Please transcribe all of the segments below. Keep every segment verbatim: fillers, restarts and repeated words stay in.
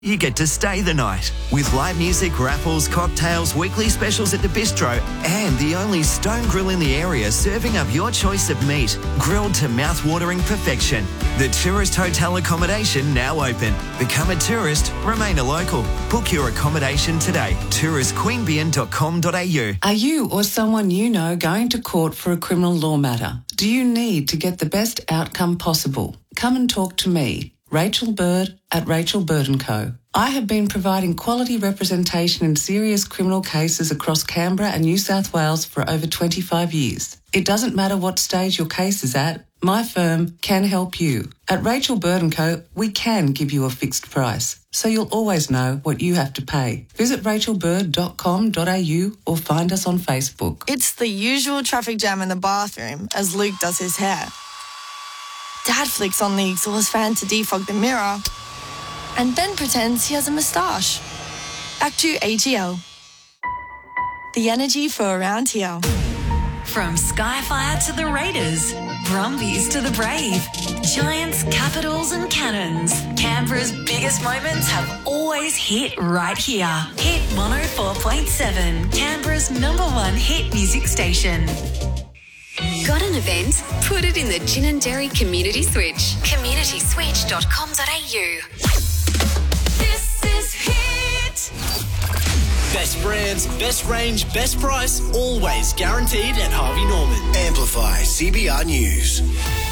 You get to stay the night with live music, raffles, cocktails, weekly specials at the bistro, and the only stone grill in the area serving up your choice of meat, grilled to mouth-watering perfection. The Tourist Hotel accommodation now open. Become a tourist, remain a local. Book your accommodation today. tourist queanbeyan dot com dot a u. Are you or someone you know going to court for a criminal law matter? Do you need to get the best outcome possible? Come and talk to me, Rachel Bird at Rachel Bird and Co. I have been providing quality representation in serious criminal cases across Canberra and New South Wales for over twenty-five years. It doesn't matter what stage your case is at, my firm can help you. At Rachel Bird and Co, we can give you a fixed price, so you'll always know what you have to pay. Visit rachel bird dot com dot a u or find us on Facebook. It's the usual traffic jam in the bathroom as Luke does his hair. Dad flicks on the exhaust fan to defog the mirror and then pretends he has a moustache. Back to A G L. The energy for around here. From Skyfire to the Raiders, Brumbies to the Brave, Giants, Capitals and Cannons, Canberra's biggest moments have always hit right here. Hit one oh four point seven, Canberra's number one hit music station. Got an event? Put it in the Gin and Dairy Community Switch. community switch dot com dot a u. This is Hit. Best brands, best range, best price, always guaranteed at Harvey Norman. Amplify C B R News.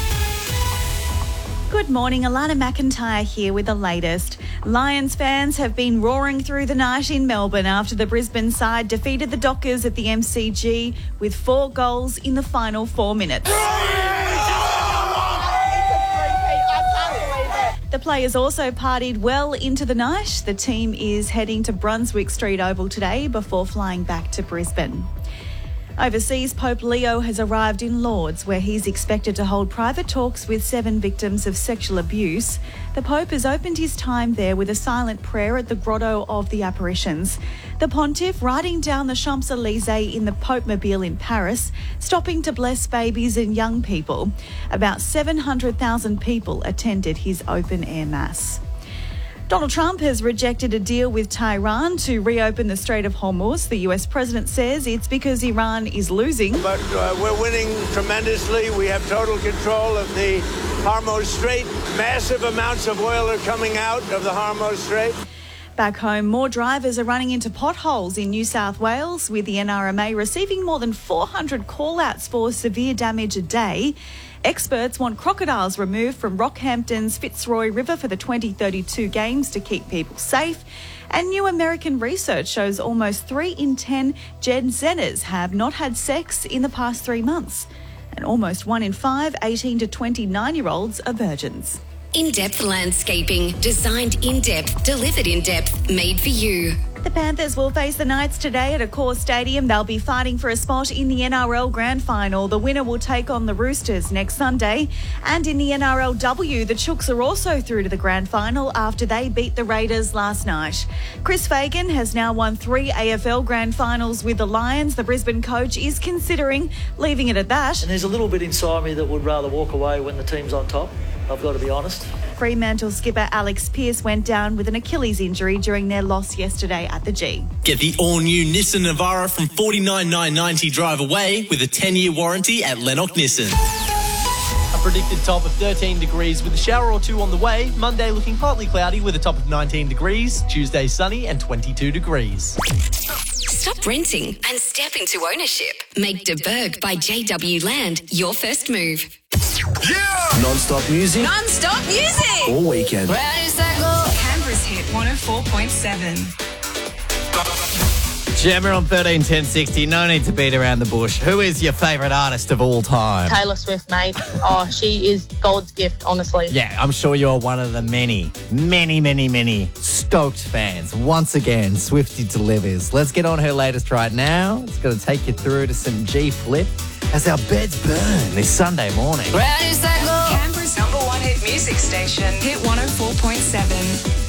Good morning, Alana McIntyre here with the latest. Lions fans have been roaring through the night in Melbourne after the Brisbane side defeated the Dockers at the M C G with four goals in the final four minutes. The players also partied well into the night. The team is heading to Brunswick Street Oval today before flying back to Brisbane. Overseas, Pope Leo has arrived in Lourdes, where he's expected to hold private talks with seven victims of sexual abuse. The Pope has opened his time there with a silent prayer at the Grotto of the Apparitions. The Pontiff riding down the Champs-Élysées in the Pope-mobile in Paris, stopping to bless babies and young people. About seven hundred thousand people attended his open-air mass. Donald Trump has rejected a deal with Tehran to reopen the Strait of Hormuz. The U S president says it's because Iran is losing. But uh, we're winning tremendously. We have total control of the Hormuz Strait. Massive amounts of oil are coming out of the Hormuz Strait. Back home, more drivers are running into potholes in New South Wales, with the N R M A receiving more than four hundred call-outs for severe damage a day. Experts want crocodiles removed from Rockhampton's Fitzroy River for the twenty thirty-two games to keep people safe. And new American research shows almost three in ten Gen Zers have not had sex in the past three months. And almost one in five eighteen to twenty-nine-year-olds are virgins. In-depth landscaping, designed in-depth, delivered in-depth, made for you. The Panthers will face the Knights today at Accor Stadium. They'll be fighting for a spot in the N R L Grand Final. The winner will take on the Roosters next Sunday. And in the N R L W, the Chooks are also through to the Grand Final after they beat the Raiders last night. Chris Fagan has now won three A F L Grand Finals with the Lions. The Brisbane coach is considering leaving it at that. And there's a little bit inside me that would rather walk away when the team's on top. I've got to be honest. Fremantle skipper Alex Pearce went down with an Achilles injury during their loss yesterday at the G. Get the all-new Nissan Navara from forty-nine thousand nine hundred ninety drive away with a ten-year warranty at Lennox Nissan. A predicted top of thirteen degrees with a shower or two on the way. Monday looking partly cloudy with a top of nineteen degrees. Tuesday sunny and twenty-two degrees. Stop renting and step into ownership. Make De Burg by J W Land your first move. Yeah! Non-stop music. Non-stop music. All weekend. Canberra's Hit one oh four point seven. Gemma on thirteen ten sixty. No need to beat around the bush. Who is your favourite artist of all time? Taylor Swift, mate. Oh, she is God's gift, honestly. Yeah, I'm sure you're one of the many, many, many, many stoked fans. Once again, Swiftie delivers. Let's get on her latest right now. It's going to take you through to some G Flip as our beds burn this Sunday morning. Canberra's number one hit music station, Hit one oh four point seven.